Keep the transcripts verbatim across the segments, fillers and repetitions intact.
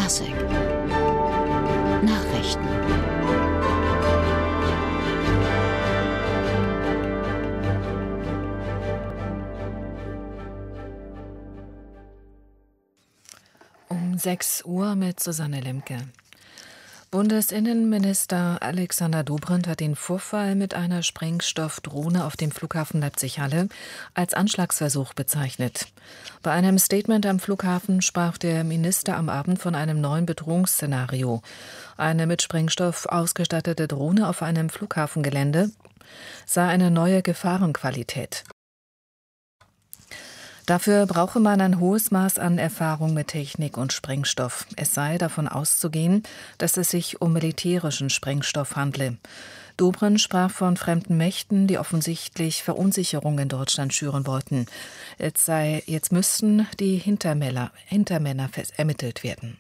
Klassik Nachrichten. Um sechs Uhr mit Susanne Lemke. Bundesinnenminister Alexander Dobrindt hat den Vorfall mit einer Sprengstoffdrohne auf dem Flughafen Leipzig-Halle als Anschlagsversuch bezeichnet. Bei einem Statement am Flughafen sprach der Minister am Abend von einem neuen Bedrohungsszenario. Eine mit Sprengstoff ausgestattete Drohne auf einem Flughafengelände sei eine neue Gefahrenqualität. Dafür brauche man ein hohes Maß an Erfahrung mit Technik und Sprengstoff. Es sei davon auszugehen, dass es sich um militärischen Sprengstoff handle. Dobrindt sprach von fremden Mächten, die offensichtlich Verunsicherung in Deutschland schüren wollten. Jetzt, sei, jetzt müssten die Hintermänner, Hintermänner ermittelt werden.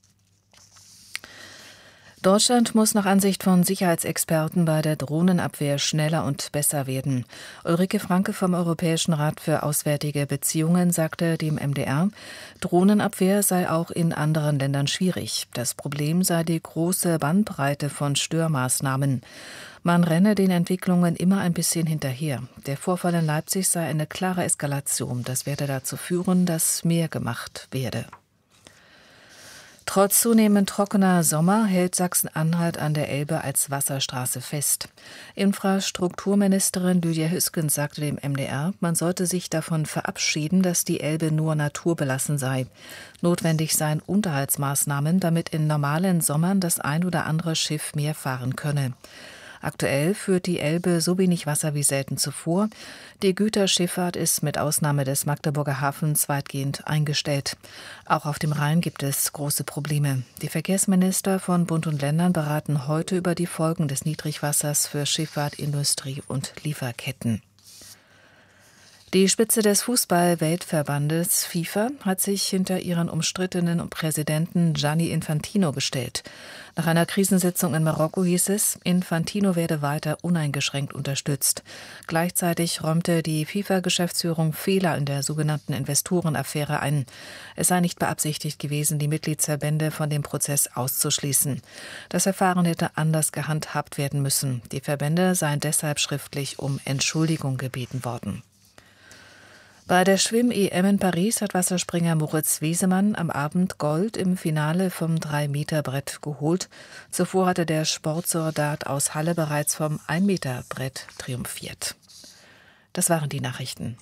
Deutschland muss nach Ansicht von Sicherheitsexperten bei der Drohnenabwehr schneller und besser werden. Ulrike Franke vom Europäischen Rat für Auswärtige Beziehungen sagte dem M D R, Drohnenabwehr sei auch in anderen Ländern schwierig. Das Problem sei die große Bandbreite von Störmaßnahmen. Man renne den Entwicklungen immer ein bisschen hinterher. Der Vorfall in Leipzig sei eine klare Eskalation. Das werde dazu führen, dass mehr gemacht werde. Trotz zunehmend trockener Sommer hält Sachsen-Anhalt an der Elbe als Wasserstraße fest. Infrastrukturministerin Lydia Hüskens sagte dem M D R, man sollte sich davon verabschieden, dass die Elbe nur naturbelassen sei. Notwendig seien Unterhaltsmaßnahmen, damit in normalen Sommern das ein oder andere Schiff mehr fahren könne. Aktuell führt die Elbe so wenig Wasser wie selten zuvor. Die Güterschifffahrt ist mit Ausnahme des Magdeburger Hafens weitgehend eingestellt. Auch auf dem Rhein gibt es große Probleme. Die Verkehrsminister von Bund und Ländern beraten heute über die Folgen des Niedrigwassers für Schifffahrt, Industrie und Lieferketten. Die Spitze des Fußball-Weltverbandes FIFA hat sich hinter ihren umstrittenen Präsidenten Gianni Infantino gestellt. Nach einer Krisensitzung in Marokko hieß es, Infantino werde weiter uneingeschränkt unterstützt. Gleichzeitig räumte die FIFA-Geschäftsführung Fehler in der sogenannten Investorenaffäre ein. Es sei nicht beabsichtigt gewesen, die Mitgliedsverbände von dem Prozess auszuschließen. Das Verfahren hätte anders gehandhabt werden müssen. Die Verbände seien deshalb schriftlich um Entschuldigung gebeten worden. Bei der Schwimm-E M in Paris hat Wasserspringer Moritz Wiesemann am Abend Gold im Finale vom drei Meter Brett geholt. Zuvor hatte der Sportsoldat aus Halle bereits vom ein Meter Brett triumphiert. Das waren die Nachrichten.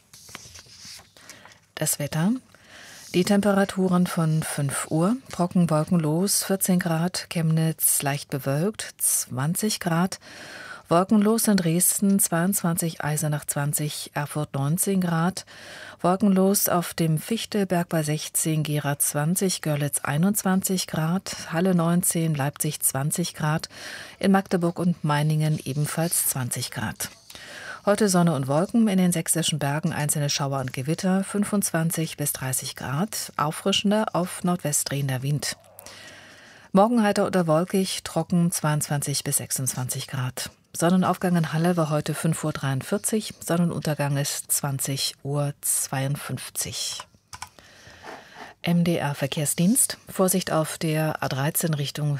Das Wetter. Die Temperaturen von fünf Uhr, trocken wolkenlos, vierzehn Grad, Chemnitz leicht bewölkt, zwanzig Grad, wolkenlos in Dresden zweiundzwanzig, Eisenach zwanzig, Erfurt neunzehn Grad, wolkenlos auf dem Fichtelberg bei sechzehn, Gera zwanzig, Görlitz einundzwanzig Grad, Halle neunzehn, Leipzig zwanzig Grad, in Magdeburg und Meiningen ebenfalls zwanzig Grad. Heute Sonne und Wolken, in den sächsischen Bergen einzelne Schauer und Gewitter, fünfundzwanzig bis dreißig Grad, auffrischender auf Nordwest drehender Wind. Morgen heiter oder wolkig, trocken zweiundzwanzig bis sechsundzwanzig Grad. Sonnenaufgang in Halle war heute fünf Uhr dreiundvierzig, Sonnenuntergang ist zwanzig Uhr zweiundfünfzig. M D R Verkehrsdienst. Vorsicht auf der A dreizehn Richtung